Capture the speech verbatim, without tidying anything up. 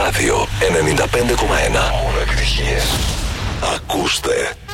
Ράδιο ενενήντα πέντε κόμμα ένα. Μόνο επιτυχίες. Ακούστε.